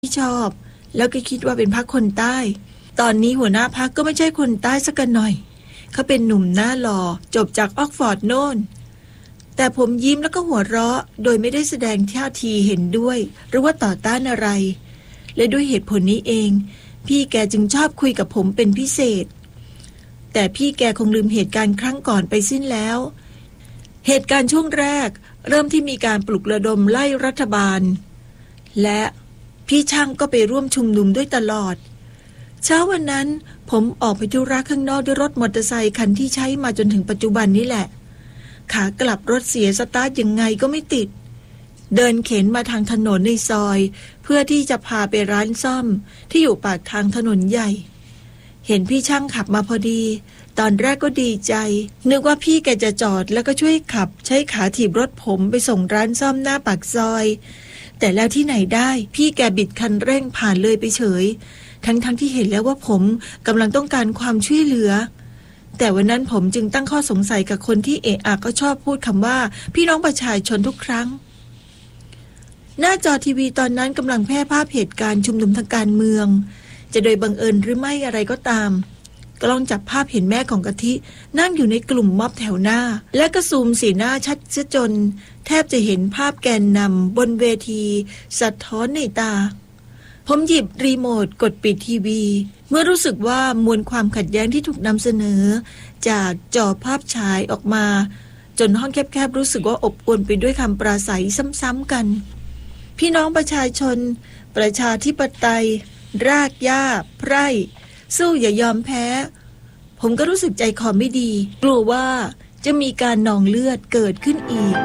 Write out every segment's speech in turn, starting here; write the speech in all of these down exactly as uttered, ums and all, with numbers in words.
ที่ชอบแล้วก็คิดว่าเป็นพรรคคนใต้ตอนนี้หัวหน้าพรรคก็ไม่ใช่คนใต้สักหน่อยเขาเป็นหนุ่มหน้าหล่อจบจากออกฟอร์ดโน่นแต่ผมยิ้มแล้วก็หัวเราะโดยไม่ได้แสดงท่าทีเห็นด้วยหรือว่าต่อต้านอะไรและด้วยเหตุผลนี้เองพี่แกจึงชอบคุยกับผมเป็นพิเศษแต่พี่แกคงลืมเหตุการณ์ครั้งก่อนไปสิ้นแล้วเหตุการณ์ช่วงแรกเริ่มที่มีการปลุกระดมไล่รัฐบาลและพี่ช่างก็ไปร่วมชุมนุมด้วยตลอดเช้าวันนั้นผมออกไปธุระข้างนอกด้วยรถมอเตอร์ไซค์คันที่ใช้มาจนถึงปัจจุบันนี้แหละขากลับรถเสียสตาร์ทยังไงก็ไม่ติดเดินเข็นมาทางถนนในซอยเพื่อที่จะพาไปร้านซ่อมที่อยู่ปากทางถนนใหญ่เห็นพี่ช่างขับมาพอดีตอนแรกก็ดีใจนึกว่าพี่แกจะจอดแล้วก็ช่วยขับใช้ขาถีบรถผมไปส่งร้านซ่อมหน้าปากซอยแต่แล้วที่ไหนได้พี่แกบิดคันเร่งผ่านเลยไปเฉยทั้งๆ ท, ที่เห็นแล้วว่าผมกำลังต้องการความช่วยเหลือแต่วันนั้นผมจึงตั้งข้อสงสัยกับคนที่เอะอะก็ชอบพูดคำว่าพี่น้องประชาชนทุกครั้งหน้าจอทีวีตอนนั้นกำลังแพร่ภาพเหตุการณ์ชุมนุมทางการเมืองจะโดยบังเอิญหรือไม่อะไรก็ตามกล้องจับภาพเห็นแม่ของกะทินั่งอยู่ในกลุ่มม็อบแถวหน้าและก็ซูมสีหน้าชัดเสียจนแทบจะเห็นภาพแกนนำบนเวทีสะท้อนในตาผมหยิบรีโมทกดปิดทีวีเมื่อรู้สึกว่ามวลความขัดแย้งที่ถูกนำเสนอจากจอภาพฉายออกมาจนห้องแคบๆรู้สึกว่าอบอวลไปด้วยคำปราศัยซ้ำๆกันพี่น้องประชาชนประชาธิปไตยรากหญ้าไพร่สู้อย่ายอมแพ้ผมก็รู้สึกใจคอไม่ดีกลัวว่าจะมีการนองเลือดเกิดขึ้นอีก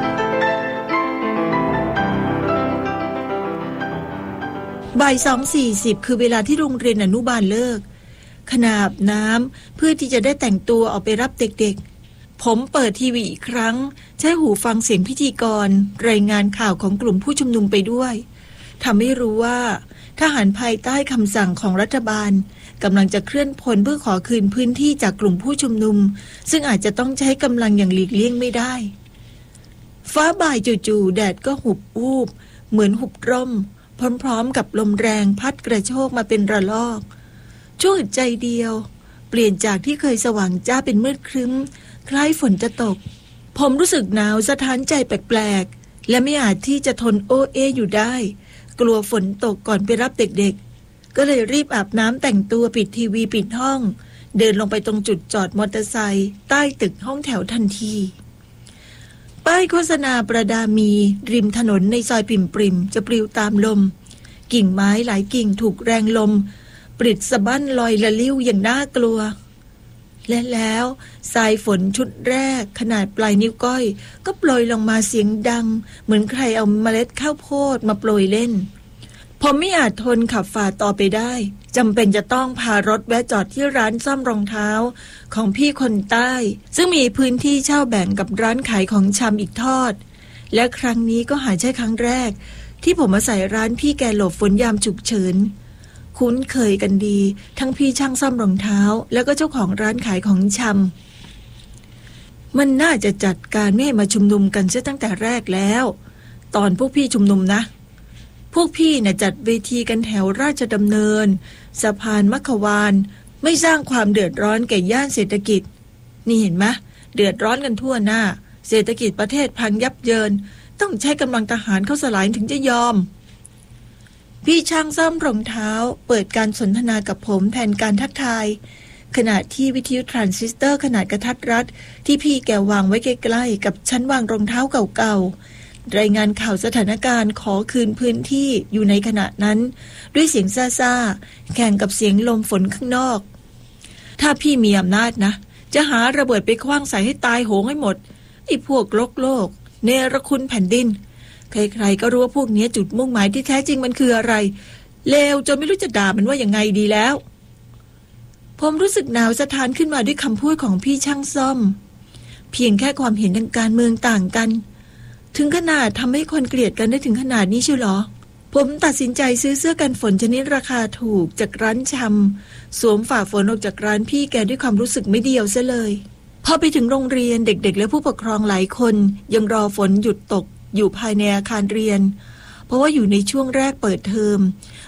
บ่ายสองสี่สิบคือเวลาที่โรงเรียนอนุบาลเลิกขณะอาบน้ำเพื่อที่จะได้แต่งตัวออกไปรับเด็กๆผมเปิดทีวีอีกครั้งใช้หูฟังเสียงพิธีกรรายงานข่าวของกลุ่มผู้ชุมนุมไปด้วยทำให้รู้ว่าทหารภายใต้คำสั่งของรัฐบาลกำลังจะเคลื่อนพลเพื่อขอคืนพื้นที่จากกลุ่มผู้ชุมนุมซึ่งอาจจะต้องใช้กำลังอย่างหลีกเลี่ยงไม่ได้ฟ้าบ่ายจู่ๆแดดก็หุบวูบเหมือนหุบร่มพร้อมๆกับลมแรงพัดกระโชกมาเป็นระลอกชั่วอึดใจเดียวเปลี่ยนจากที่เคยสว่างจ้าเป็นมืดครึ้มคล้ายฝนจะตกผมรู้สึกหนาวสะท้านใจแปลกๆและไม่อาจที่จะทนโอเออยู่ได้กลัวฝนตกก่อนไปรับเด็กๆก็เลยรีบอาบน้ำแต่งตัวปิดทีวีปิดห้องเดินลงไปตรงจุดจอดมอเตอร์ไซค์ใต้ตึกห้องแถวทันทีป้ายโฆษณาประดามีริมถนนในซอยปิ่มปริมจะปลิวตามลมกิ่งไม้หลายกิ่งถูกแรงลมปลิดสะบั้นลอยละลิ้วอย่างน่ากลัวและแล้วสายฝนชุดแรกขนาดปลายนิ้วก้อยก็โปรยลงมาเสียงดังเหมือนใครเอาเมล็ดข้าวโพดมาโปรยเล่นผมไม่อาจทนขับฝ่าต่อไปได้จำเป็นจะต้องพารถแวะจอดที่ร้านซ่อมรองเท้าของพี่คนใต้ซึ่งมีพื้นที่เช่าแบ่งกับร้านขายของชำอีกทอดและครั้งนี้ก็หาใช่ครั้งแรกที่ผมมาใส่ร้านพี่แกหลบฝนยามฉุกเฉินคุ้นเคยกันดีทั้งพี่ช่างซ่อมรองเท้าแล้วก็เจ้าของร้านขายของชำมันน่าจะจัดการไม่ให้มาชุมนุมกันเสียตั้งแต่แรกแล้วตอนพวกพี่ชุมนุมนะพวกพี่น่ะจัดเวทีกันแถวราชดำเนินสะพานมัคควานไม่สร้างความเดือดร้อนแก่ย่านเศรษฐกิจนี่เห็นไหมเดือดร้อนกันทั่วหน้าเศรษฐกิจประเทศพังยับเยินต้องใช้กำลังทหารเข้าสลายถึงจะยอมพี่ช่างซ่อมรองเท้าเปิดการสนทนากับผมแทนการทักทายขณะที่วิทยุทรานซิสเตอร์ขนาดกระทัดรัดที่พี่แกวางไว้ใกล้ๆกับชั้นวางรองเท้าเก่าๆรายงานข่าวสถานการณ์ขอคืนพื้นที่อยู่ในขณะนั้นด้วยเสียงซ่าๆแข่งกับเสียงลมฝนข้างนอกถ้าพี่มีอำนาจนะจะหาระเบิดไปขว้างใส่ให้ตายโหงให้หมดไอ้พวกโลกโลกเนรคุณแผ่นดินใครๆก็รู้ว่าพวกนี้จุดมุ่งหมายที่แท้จริงมันคืออะไรเลวจนไม่รู้จะด่ามันว่ายังไงดีแล้วผมรู้สึกหนาวสะท้านขึ้นมาด้วยคำพูดของพี่ช่างซ่อมเพียงแค่ความเห็นทางการเมืองต่างกันถึงขนาดทำให้คนเกลียดกันได้ถึงขนาดนี้ใช่หรอผมตัดสินใจซื้อเสื้อกันฝนชนิดราคาถูกจากร้านชำสวมฝ่าฝนออกจากร้านพี่แกด้วยความรู้สึกไม่เดียวซะเลยพอไปถึงโรงเรียนเด็กๆและผู้ปกครองหลายคนยังรอฝนหยุดตกอยู่ภายในอาคารเรียนเพราะว่าอยู่ในช่วงแรกเปิดเทอม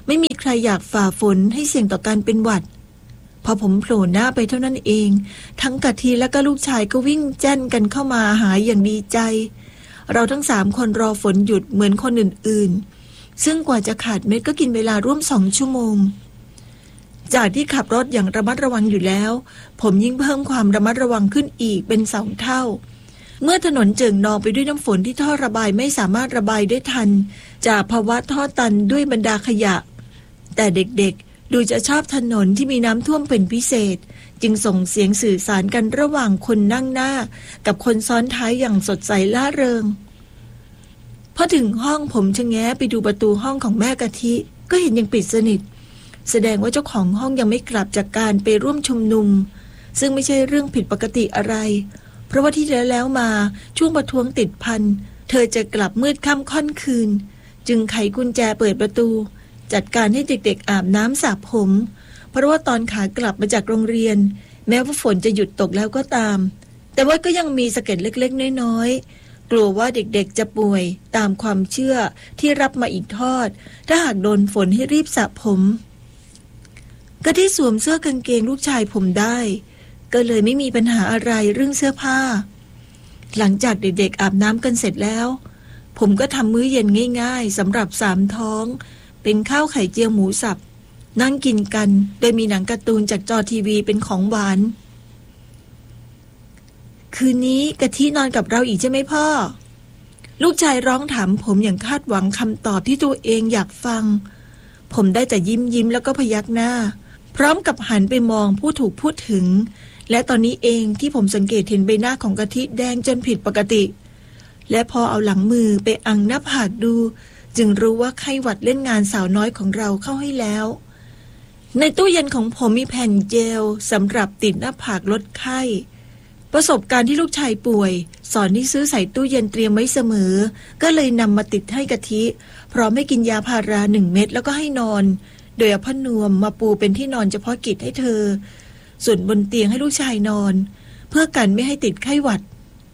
ไม่มีใครอยากฝ่าฝนให้เสี่ยงต่อการเป็นหวัดพอผมโผล่หน้าไปเท่านั้นเองทั้งกะทิและก็ลูกชายก็วิ่งแจ้นกันเข้ามาหาอย่างดีใจเราทั้งสามคนรอฝนหยุดเหมือนคนอื่นๆซึ่งกว่าจะขาดเม็ดก็กินเวลาร่วมสองชั่วโมงจากที่ขับรถอย่างระมัดระวังอยู่แล้วผมยิ่งเพิ่มความระมัดระวังขึ้นอีกเป็นสองเท่าเมื่อถนนเจิ่งนองไปด้วยน้ำฝนที่ท่อระบายไม่สามารถระบายได้ทันจากภาวะท่อตันด้วยบรรดาขยะแต่เด็กๆดูจะชอบถนนที่มีน้ำท่วมเป็นพิเศษจึงส่งเสียงสื่อสารกันระหว่างคนนั่งหน้ากับคนซ้อนท้ายอย่างสดใสล่าเริงพอถึงห้องผมชะแงะไปดูประตูห้องของแม่กะทิก็เห็นยังปิดสนิทแสดงว่าเจ้าของห้องยังไม่กลับจากการไปร่วมชุมนุมซึ่งไม่ใช่เรื่องผิดปกติอะไรเพราะว่าที่แล้วแล้วมาช่วงประท้วงติดพันเธอจะกลับมืดค่ำค่อนคืนจึงไขกุญแจเปิดประตูจัดการให้เด็กๆอาบน้ำสระผมเพราะว่าตอนขากลับมาจากโรงเรียนแม้ว่าฝนจะหยุดตกแล้วก็ตามแต่ว่าก็ยังมีสะเก็ดเล็กๆน้อยๆกลัวว่าเด็กๆจะป่วยตามความเชื่อที่รับมาอีกทอดถ้าหากโดนฝนให้รีบสระผมก็ที่สวมเสื้อกางเกงลูกชายผมได้ก็เลยไม่มีปัญหาอะไรเรื่องเสื้อผ้าหลังจากเด็กๆอาบน้ำกันเสร็จแล้วผมก็ทำมื้อเย็นง่ายๆสำหรับสามท้องเป็นข้าวไข่เจียวหมูสับนั่งกินกันโดยมีหนังการ์ตูนจากจอทีวีเป็นของหวานคืนนี้กะทินอนกับเราอีกใช่ไหมพ่อลูกชายร้องถามผมอย่างคาดหวังคำตอบที่ตัวเองอยากฟังผมได้แต่ยิ้มยิ้มแล้วก็พยักหน้าพร้อมกับหันไปมองผู้ถูกพูดถึงและตอนนี้เองที่ผมสังเกตเห็นใบหน้าของกะทิแดงจนผิดปกติและพอเอาหลังมือไปอังหน้าผากดูจึงรู้ว่าไข้หวัดเล่นงานสาวน้อยของเราเข้าให้แล้วในตู้เย็นของผมมีแผ่นเจลสำหรับติดหน้าผากลดไข้ประสบการณ์ที่ลูกชายป่วยสอนให้ซื้อใส่ตู้เย็นเตรียมไว้เสมอก็เลยนำมาติดให้กะทิพร้อมให้กินยาพาราหนึ่งเม็ดแล้วก็ให้นอนโดยเอาผ้านวมมาปูเป็นที่นอนเฉพาะกิจให้เธอส่วนบนเตียงให้ลูกชายนอนเพื่อกันไม่ให้ติดไข้หวัด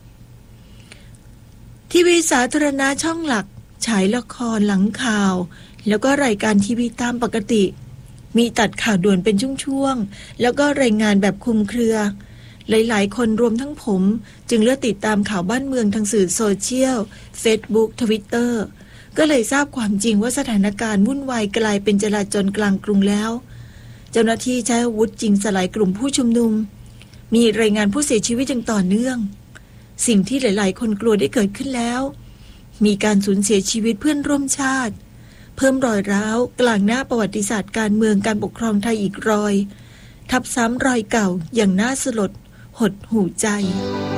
ทีวีสาธารณะช่องหลักฉายละครหลังข่าวแล้วก็รายการทีวีตามปกติมีตัดข่าวด่วนเป็นช่วงๆแล้วก็รายงานแบบคลุมเครือหลายๆคนรวมทั้งผมจึงเลือกติดตามข่าวบ้านเมืองทางสื่อโซเชียล Facebook Twitter ก็เลยทราบความจริงว่าสถานการณ์วุ่นวายกลายเป็นจลาจลกลางกรุงแล้วเจ้าหน้าที่ใช้อาวุธจริงสลายกลุ่มผู้ชุมนุมมีรายงานผู้เสียชีวิตอย่างต่อเนื่องสิ่งที่หลายๆคนกลัวได้เกิดขึ้นแล้วมีการสูญเสียชีวิตเพื่อนร่วมชาติเพิ่มรอยร้าวกลางหน้าประวัติศาสตร์การเมืองการปกครองไทยอีกรอยทับซ้ำรอยเก่าอย่างน่าสลดหดหู่ใจ